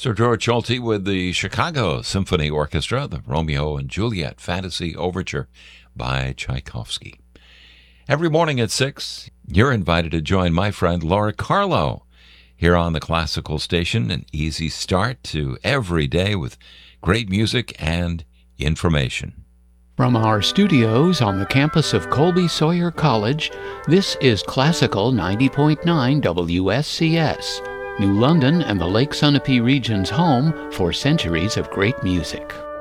Sir George Solti with the Chicago Symphony Orchestra, the Romeo and Juliet Fantasy Overture by Tchaikovsky. Every morning at 6, you're invited to join my friend Laura Carlo here on the Classical Station. An easy start to every day with great music and information. From our studios on the campus of Colby Sawyer College, this is Classical 90.9 WSCS, New London and the Lake Sunapee region's home for centuries of great music.